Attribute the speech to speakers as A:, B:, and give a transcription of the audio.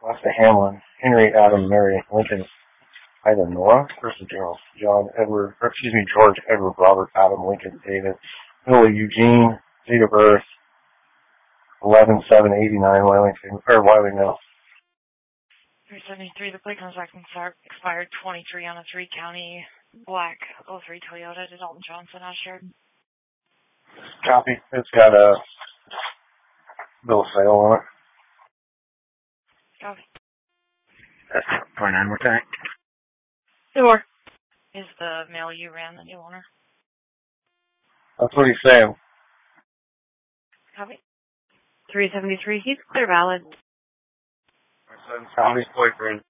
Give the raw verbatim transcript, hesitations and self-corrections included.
A: West of Hamlin. Henry, Adam, Mary, Lincoln, either Nora, first of Charles, John, Edward, or excuse me, George, Edward, Robert, Adam, Lincoln, David, Billy, Eugene, date of birth, eleven seven eighty-nine, Wellington, or Wylie Mills.
B: three seventy-three, the plate comes back from expired twenty-three on a three county black oh three Toyota to Dalton Johnson, Ashford.
A: Copy. It's got a bill of sale on it.
B: Copy.
A: That's twenty-nine more time.
B: Two more. Is the mail you ran the new owner?
A: That's what he's saying.
B: Copy. three seventy-three, he's clear valid.
A: My son's Tommy's boyfriend.